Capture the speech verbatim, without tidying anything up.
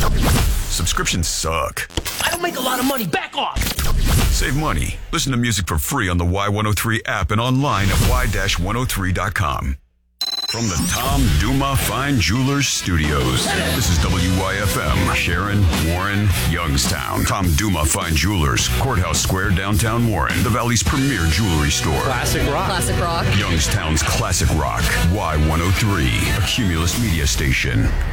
Subscriptions suck. I don't make a lot of money. Back off. Save money. Listen to music for free on the Y one oh three app and online at y dash one oh three dot com. From the Tom Duma Fine Jewelers Studios, this is W Y F M, Sharon, Warren, Youngstown. Tom Duma Fine Jewelers, Courthouse Square, downtown Warren, the Valley's premier jewelry store. Classic rock. Classic rock. Youngstown's classic rock, Y one oh three, a Cumulus media station.